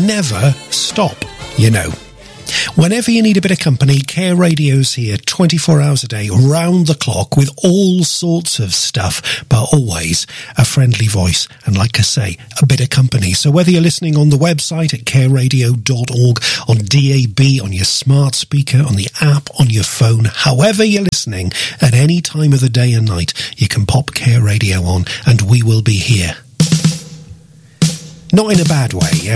never stop, you know. Whenever you need a bit of company, Care Radio's here 24 hours a day, round the clock, with all sorts of stuff, but always a friendly voice and, like I say, a bit of company. So whether you're listening on the website at careradio.org, on DAB, on your smart speaker, on the app, on your phone, however you're listening, at any time of the day and night, you can pop Care Radio on and we will be here. Not in a bad way, yeah?